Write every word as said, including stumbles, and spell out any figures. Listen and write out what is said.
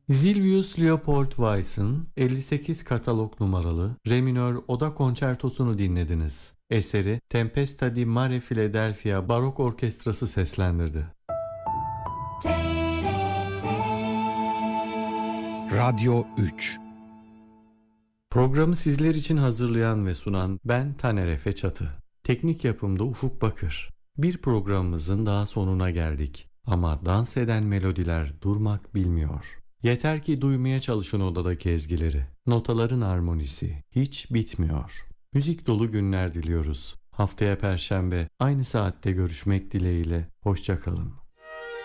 Silvius Leopold Weiss'ın elli sekiz katalog numaralı Re minör Oda Konçertosunu dinlediniz. Eseri Tempesta di Mare Philadelphia Barok Orkestrası seslendirdi. Radyo üç. Programı sizler için hazırlayan ve sunan ben Taner Efe Çatı. Teknik yapımda Ufuk Bakır. Bir programımızın daha sonuna geldik. Ama dans eden melodiler durmak bilmiyor. Yeter ki duymaya çalışın odadaki ezgileri. Notaların armonisi hiç bitmiyor. Müzik dolu günler diliyoruz. Haftaya Perşembe aynı saatte görüşmek dileğiyle. Hoşça kalın.